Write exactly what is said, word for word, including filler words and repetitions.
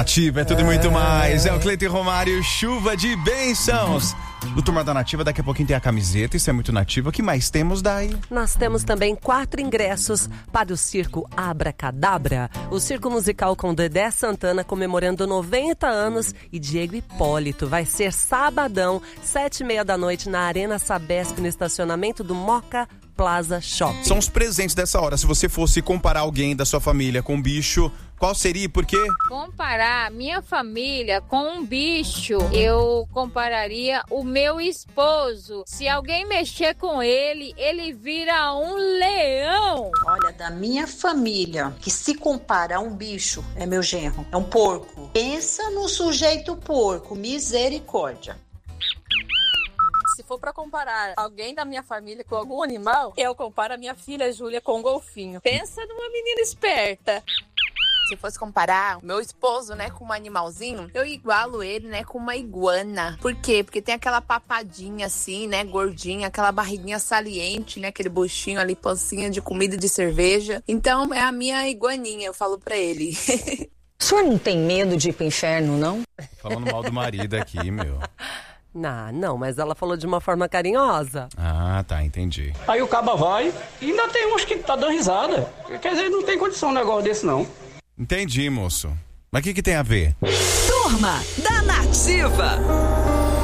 Nativa, é tudo e muito mais. É o Cleiton Romário, chuva de bênçãos. Do Turma da Nativa, daqui a pouquinho tem a camiseta, isso é muito nativa. O que mais temos, Dai? Nós temos também quatro ingressos para o Circo Abracadabra. O circo musical com Dedé Santana comemorando noventa anos e Diego Hipólito. Vai ser sabadão, sete e meia da noite, na Arena Sabesp, no estacionamento do Moca Plaza Shopping. São os presentes dessa hora. Se você fosse comparar alguém da sua família com um bicho, qual seria e por quê? Comparar minha família com um bicho, eu compararia o meu esposo. Se alguém mexer com ele, ele vira um leão. Olha, da minha família, que se compara a um bicho, é meu genro, é um porco. Pensa no sujeito porco, misericórdia. Se for pra comparar alguém da minha família com algum animal, eu comparo a minha filha Júlia com um golfinho. Pensa numa menina esperta. Se fosse comparar o meu esposo, né, com um animalzinho, eu igualo ele, né, com uma iguana. Por quê? Porque tem aquela papadinha assim, né, gordinha, aquela barriguinha saliente, né, aquele buchinho ali, pancinha de comida e de cerveja. Então, é a minha iguaninha, eu falo pra ele. O senhor não tem medo de ir pro inferno, não? Falando mal do marido aqui, meu. Não, não, mas ela falou de uma forma carinhosa. Ah, tá, entendi. Aí o caba vai e ainda tem uns que tá dando risada. Quer dizer, não tem condição um negócio desse, não. Entendi, moço. Mas o que que tem a ver? Turma da Nativa.